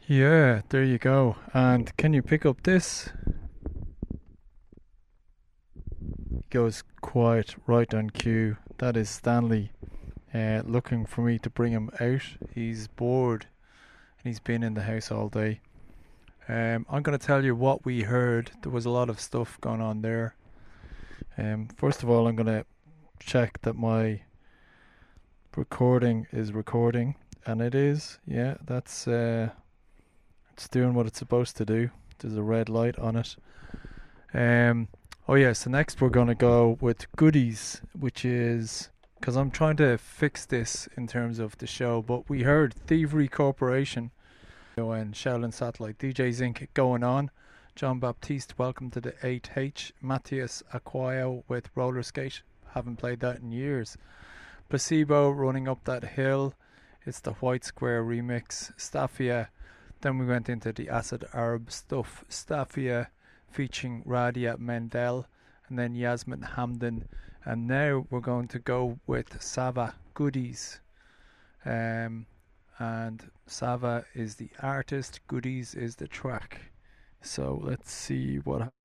Yeah, there you go. And can you pick up this? He goes quiet, right on cue. That is Stanley looking for me to bring him out. He's bored and he's been in the house all day. I'm going to tell you what we heard. There was a lot of stuff going on there. First of all, I'm going to check that my recording is recording, and it is. Yeah, that's it's doing what it's supposed to do. There's a red light on it. Um, oh yeah, so next we're gonna go with goodies, which is because I'm trying to fix this in terms of the show. But we heard Thievery Corporation and Shaolin Satellite, DJ Zinc going on. John Baptiste, welcome to the 8H. Matthias Aquio with Roller Skate. Haven't played that in years. Placebo running up that hill. It's the White Square remix. Staffia. Then we went into the Acid Arab stuff. Staffia featuring Radia Mendel and then Yasmin Hamden. And now we're going to go with Sava Goodies. And Sava is the artist, Goodies is the track. So let's see what